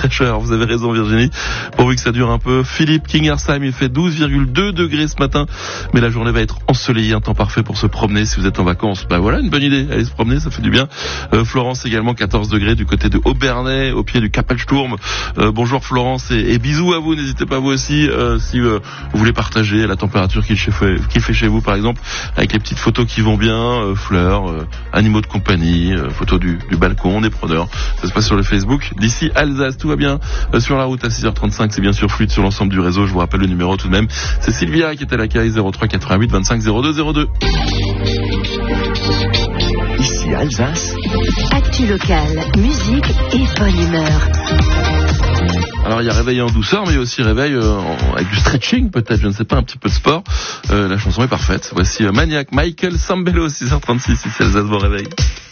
fraîcheur. Vous avez raison Virginie, pourvu que ça dure un peu. Philippe, Kingersheim, il fait 12,2 degrés ce matin, mais la journée va être ensoleillée, un temps parfait pour se promener si vous êtes en vacances. Bah voilà, une bonne idée, allez se promener, ça fait du bien. Florence également, 14 degrés du côté de Obernai, au pied du Kapellsturm. Bonjour Florence et bisous à vous, n'hésitez pas vous aussi si vous voulez partager la température qu'il fait chez vous par exemple, avec les petites photos qui vont bien, fleurs, animaux de compagnie, photos du balcon, des preneurs. Ça se passe sur le Facebook. D'ici Alsace, tout va bien sur la route à 6h35, c'est bien sûr fluide sur l'ensemble du réseau. Je vous rappelle le numéro tout de même. C'est Sylvia qui est à l'accueil, 03 88 25 02 02. Ici Alsace. Actu locale, musique et bonne humeur. Alors il y a réveil en douceur, mais il y a aussi réveil avec du stretching peut-être, je ne sais pas, un petit peu de sport. La chanson est parfaite. Voici Maniac, Michael Sambello, 6h36, ici Alsace, bon réveil.